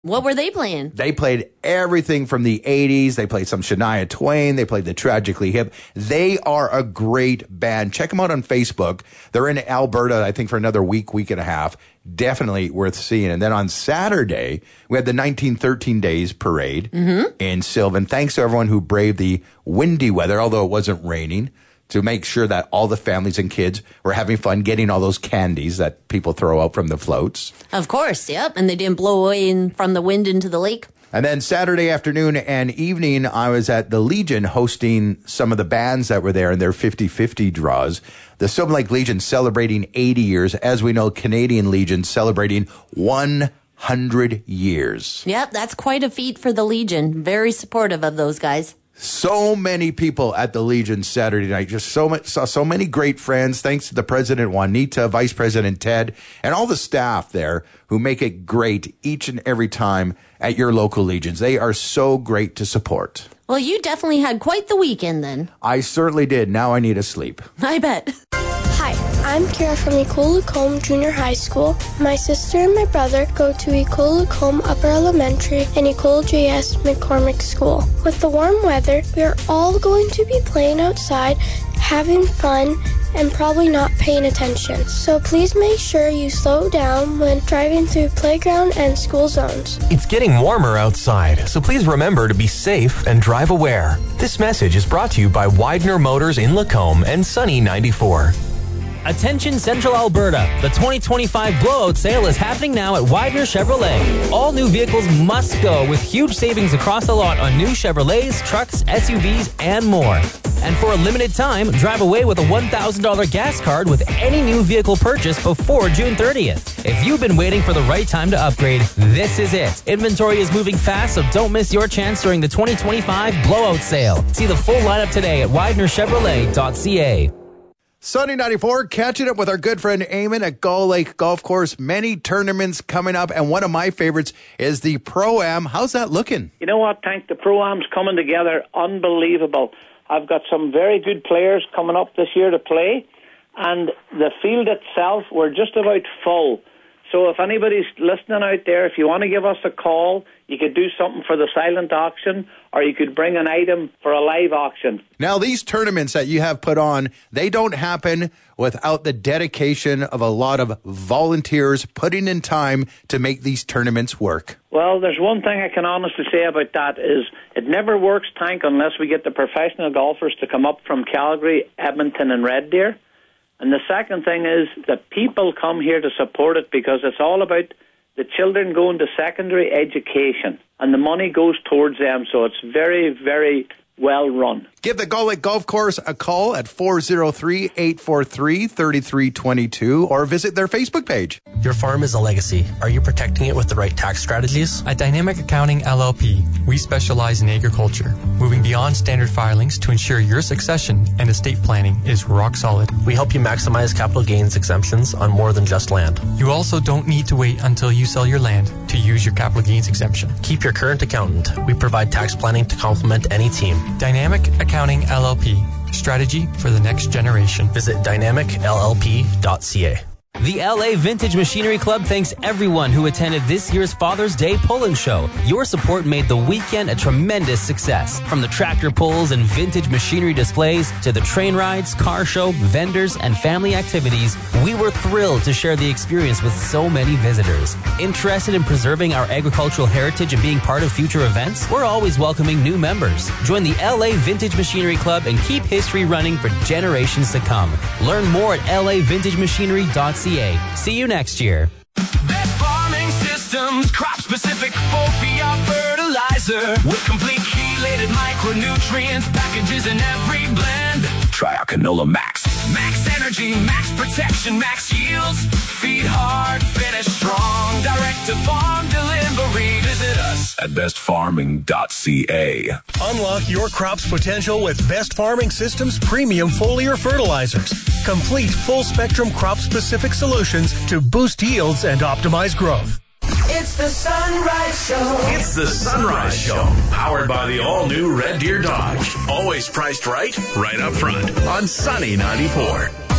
What were they playing? They played everything from the 80s. They played some Shania Twain. They played the Tragically Hip. They are a great band. Check them out on Facebook. They're in Alberta, I think, for another week and a half. Definitely worth seeing. And then on Saturday, we had the 1913 Days Parade in Sylvan. Thanks to everyone who braved the windy weather, although it wasn't raining, to make sure that all the families and kids were having fun getting all those candies that people throw out from the floats. Of course, yep. And they didn't blow away from the wind into the lake. And then Saturday afternoon and evening, I was at the Legion hosting some of the bands that were there in their 50-50 draws. The Sylvan Lake Legion celebrating 80 years. As we know, Canadian Legion celebrating 100 years. Yep, that's quite a feat for the Legion. Very supportive of those guys. So many people at the Legion Saturday night. Just saw so many great friends. Thanks to the President Juanita, Vice President Ted, and all the staff there who make it great each and every time at your local Legions. They are so great to support. Well, you definitely had quite the weekend then. I certainly did. Now I need a sleep. I bet. Hi, I'm Kira from Ecole Lacombe Junior High School. My sister and my brother go to Ecole Lacombe Upper Elementary and Ecole JS McCormick School. With the warm weather, we are all going to be playing outside, having fun, and probably not paying attention. So please make sure you slow down when driving through playground and school zones. It's getting warmer outside, so please remember to be safe and drive aware. This message is brought to you by Widener Motors in Lacombe and Sunny 94. Attention Central Alberta. The 2025 blowout sale is happening now at Widener Chevrolet. All new vehicles must go with huge savings across the lot on new Chevrolets, trucks, SUVs, and more. And for a limited time, drive away with a $1,000 gas card with any new vehicle purchase before June 30th. If you've been waiting for the right time to upgrade, this is it. Inventory is moving fast, so don't miss your chance during the 2025 blowout sale. See the full lineup today at widenerchevrolet.ca. Sunny 94, catching up with our good friend Eamon at Gull Lake Golf Course. Many tournaments coming up, and one of my favorites is the Pro-Am. How's that looking? You know what, Tank? The Pro-Am's coming together. Unbelievable. I've got some very good players coming up this year to play, and the field itself, we're just about full. So if anybody's listening out there, if you want to give us a call, you could do something for the silent auction, or you could bring an item for a live auction. Now, these tournaments that you have put on, they don't happen without the dedication of a lot of volunteers putting in time to make these tournaments work. Well, there's one thing I can honestly say about that is it never works, Tank, unless we get the professional golfers to come up from Calgary, Edmonton, and Red Deer. And the second thing is that people come here to support it because it's all about the children going to secondary education, and the money goes towards them, so it's very, very well run. Give the Gull Lake Golf Course a call at 403-843-3322 or visit their Facebook page. Your farm is a legacy. Are you protecting it with the right tax strategies? At Dynamic Accounting LLP, we specialize in agriculture, moving beyond standard filings to ensure your succession and estate planning is rock solid. We help you maximize capital gains exemptions on more than just land. You also don't need to wait until you sell your land to use your capital gains exemption. Keep your current accountant. We provide tax planning to complement any team. Dynamic Accounting LLP. Strategy for the next generation. Visit dynamicllp.ca. The LA Vintage Machinery Club thanks everyone who attended this year's Father's Day Pull-In Show. Your support made the weekend a tremendous success. From the tractor pulls and vintage machinery displays to the train rides, car show, vendors, and family activities, we were thrilled to share the experience with so many visitors. Interested in preserving our agricultural heritage and being part of future events? We're always welcoming new members. Join the LA Vintage Machinery Club and keep history running for generations to come. Learn more at laVintageMachinery.ca. See you next year. Best Farming Systems, crop-specific Fofia fertilizer with complete chelated micronutrients, packages in every blend. Try our Canola Max. Max energy, max protection, max yields. Feed hard, finish strong. Direct to farm delivery. Visit us at bestfarming.ca. Unlock your crop's potential with Best Farming Systems premium foliar fertilizers. Complete full-spectrum crop-specific solutions to boost yields and optimize growth. It's the Sunrise Show. It's the Sunrise Show, powered by the all-new Red Deer Dodge. Always priced right up front on Sunny 94.